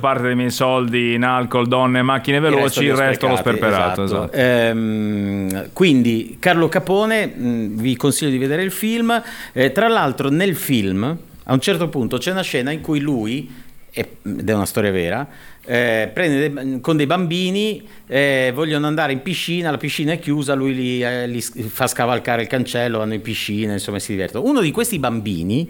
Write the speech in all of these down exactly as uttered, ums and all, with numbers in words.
parte dei miei soldi in alcol, donne, macchine veloci, il resto, il resto l'ho sperperato. Esatto. Esatto. Ehm, quindi Carlo Capone, mh, vi consiglio di vedere il film. Eh, tra l'altro nel film a un certo punto c'è una scena in cui lui, ed è una storia vera, eh, prende de- con dei bambini, eh, vogliono andare in piscina, la piscina è chiusa, lui li, eh, li fa scavalcare il cancello, vanno in piscina, insomma si divertono. Uno di questi bambini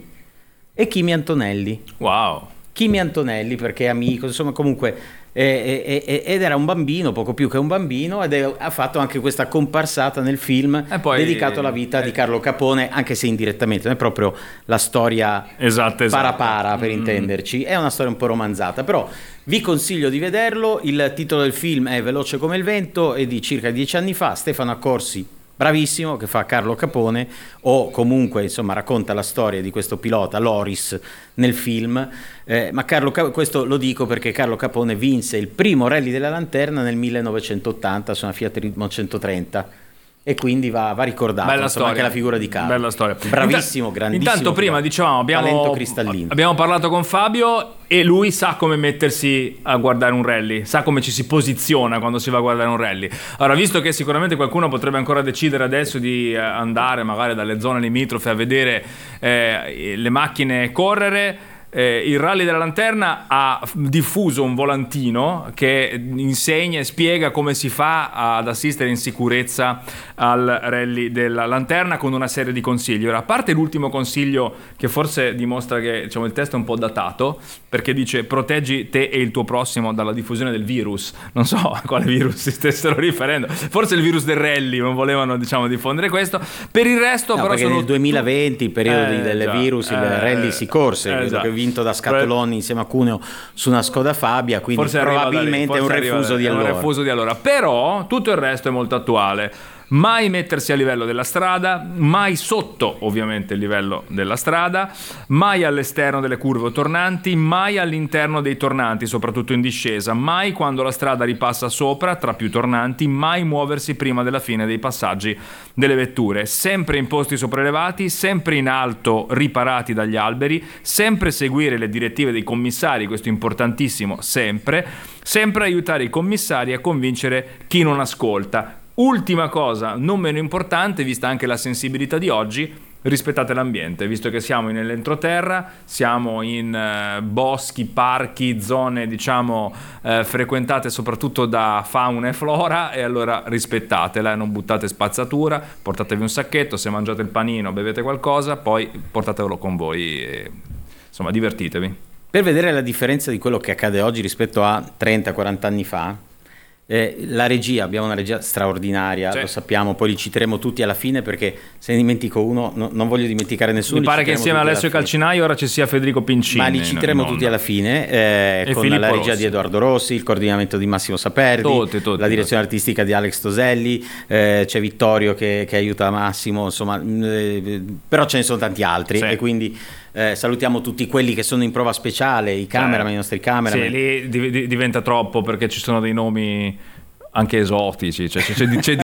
è Kimi Antonelli. Wow. Kimi Antonelli, perché è amico, insomma comunque, eh, eh, ed era un bambino, poco più che un bambino, ed è, ha fatto anche questa comparsata nel film poi, dedicato alla vita eh, di Carlo Capone, anche se indirettamente, non è proprio la storia esatto, esatto. para para, per mm. intenderci, è una storia un po' romanzata, però vi consiglio di vederlo. Il titolo del film è Veloce come il vento, è di circa dieci anni fa. Stefano Accorsi, bravissimo, che fa Carlo Capone, o comunque insomma racconta la storia di questo pilota Loris nel film, eh, ma Carlo Cap- questo lo dico perché Carlo Capone vinse il primo Rally della Lanterna nel millenovecentottanta su una Fiat Ritmo centotrenta e quindi va, va ricordato. Bella insomma, storia. Anche la figura di Carlo. Bella storia. Bravissimo, Inta- grandissimo. Intanto prima dicevamo abbiamo, abbiamo parlato con Fabio e lui sa come mettersi a guardare un rally, sa come ci si posiziona quando si va a guardare un rally. Allora, visto che sicuramente qualcuno potrebbe ancora decidere adesso di andare magari dalle zone limitrofe a vedere eh, le macchine correre, Eh, il Rally della Lanterna ha diffuso un volantino che insegna e spiega come si fa ad assistere in sicurezza al Rally della Lanterna con una serie di consigli. Ora, a parte l'ultimo consiglio che forse dimostra che diciamo, il testo è un po' datato, perché dice proteggi te e il tuo prossimo dalla diffusione del virus, non so a quale virus si stessero riferendo, forse il virus del rally, non volevano diciamo diffondere questo. Per il resto no, però perché sono nel duemilaventi, il periodo eh, del già, virus, il eh, rally si corse, eh, esatto. Che vinto da Scatoloni insieme a Cuneo su una Skoda Fabia, quindi forse probabilmente è un refuso di allora. È un refuso di allora. Però tutto il resto è molto attuale. Mai mettersi a livello della strada, mai sotto ovviamente il livello della strada, mai all'esterno delle curve o tornanti, mai all'interno dei tornanti, soprattutto in discesa, mai quando la strada ripassa sopra tra più tornanti, mai muoversi prima della fine dei passaggi delle vetture, sempre in posti sopraelevati, sempre in alto riparati dagli alberi, sempre seguire le direttive dei commissari, questo è importantissimo, sempre, sempre aiutare i commissari a convincere chi non ascolta. Ultima cosa, non meno importante, vista anche la sensibilità di oggi, rispettate l'ambiente, visto che siamo nell'entroterra, siamo in eh, boschi, parchi, zone diciamo eh, frequentate soprattutto da fauna e flora, e allora rispettatela, non buttate spazzatura, portatevi un sacchetto, se mangiate il panino, bevete qualcosa, poi portatevelo con voi e insomma divertitevi. Per vedere la differenza di quello che accade oggi rispetto a trenta quaranta anni fa, Eh, la regia, abbiamo una regia straordinaria, sì. Lo sappiamo, poi li citeremo tutti alla fine perché se ne dimentico uno no, non voglio dimenticare nessuno. Mi pare che insieme a Alessio Calcinai ora ci sia Federico Pincini, ma li citeremo no, tutti alla fine eh, con Filippo la regia Rossi. Di Edoardo Rossi, il coordinamento di Massimo Saperdi, tutti, tutti, la direzione tutti. artistica di Alex Toselli, eh, c'è Vittorio che, che aiuta Massimo, insomma eh, però ce ne sono tanti altri, sì. E quindi Eh, salutiamo tutti quelli che sono in prova speciale, i cameraman, eh, i nostri cameraman. Sì, lì div- diventa troppo perché ci sono dei nomi anche esotici, cioè, c'è, c'è, c'è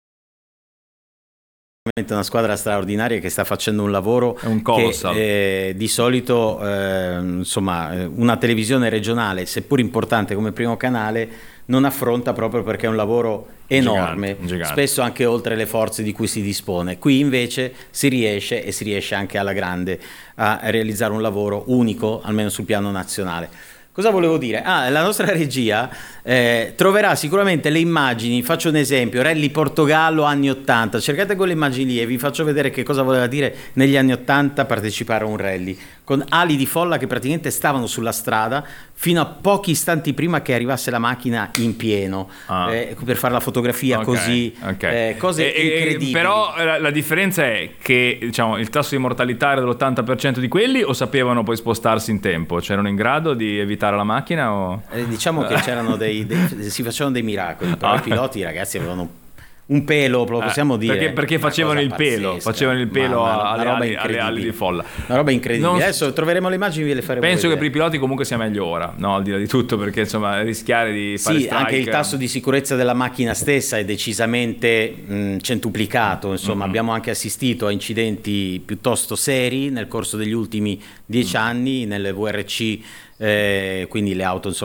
una squadra straordinaria che sta facendo un lavoro è un colossal. Che eh, di solito eh, insomma una televisione regionale, seppur importante come primo canale, non affronta proprio perché è un lavoro enorme, gigante, gigante. Spesso anche oltre le forze di cui si dispone. Qui invece si riesce e si riesce anche alla grande a realizzare un lavoro unico, almeno sul piano nazionale. Cosa volevo dire? Ah, la nostra regia eh, troverà sicuramente le immagini, faccio un esempio, Rally Portogallo anni ottanta, cercate quelle immagini lì e vi faccio vedere che cosa voleva dire negli anni ottanta partecipare a un rally, con ali di folla che praticamente stavano sulla strada fino a pochi istanti prima che arrivasse la macchina in pieno, ah. eh, per fare la fotografia, okay, così, okay. Eh, cose e, incredibili. Però la, la differenza è che diciamo, il tasso di mortalità era dell'ottanta per cento di quelli, o sapevano poi spostarsi in tempo? C'erano in grado di evitare la macchina? O... Eh, diciamo che c'erano dei, dei, si facevano dei miracoli, però ah. i piloti, i ragazzi avevano un pelo, lo possiamo eh, dire. Perché, perché facevano il pelo, pazzesca. facevano il pelo ma, ma, alle, ali, alle ali di folla. Una roba incredibile. Non... Adesso troveremo le immagini e ve le faremo Penso vedere. che per i piloti comunque sia meglio ora, no, al di là di tutto, perché insomma rischiare di fare sì, strike... anche il tasso di sicurezza della macchina stessa è decisamente mh, centuplicato, insomma, mm-hmm. abbiamo anche assistito a incidenti piuttosto seri nel corso degli ultimi dieci mm. anni nelle V R C, eh, quindi le auto insomma